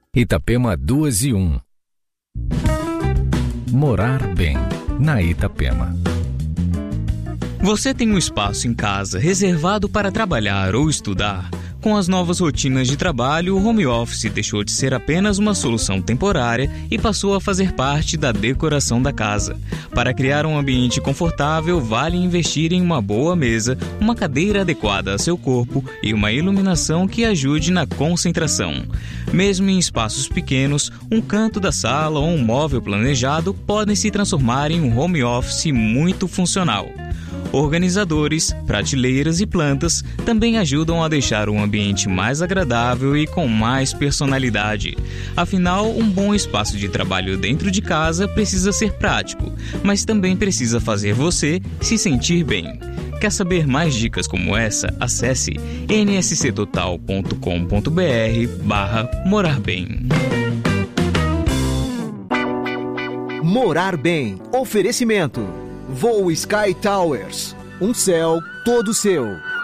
Itapema 2:1. Morar bem, na Itapema. Você tem um espaço em casa reservado para trabalhar ou estudar? Com as novas rotinas de trabalho, o home office deixou de ser apenas uma solução temporária e passou a fazer parte da decoração da casa. Para criar um ambiente confortável, vale investir em uma boa mesa, uma cadeira adequada a seu corpo e uma iluminação que ajude na concentração. Mesmo em espaços pequenos, um canto da sala ou um móvel planejado podem se transformar em um home office muito funcional. Organizadores, prateleiras e plantas também ajudam a deixar um ambiente mais agradável e com mais personalidade. Afinal, um bom espaço de trabalho dentro de casa precisa ser prático, mas também precisa fazer você se sentir bem. Quer saber mais dicas como essa? Acesse nsctotal.com.br/morar bem. Morar bem. Oferecimento. Voo Sky Towers. Um céu todo seu.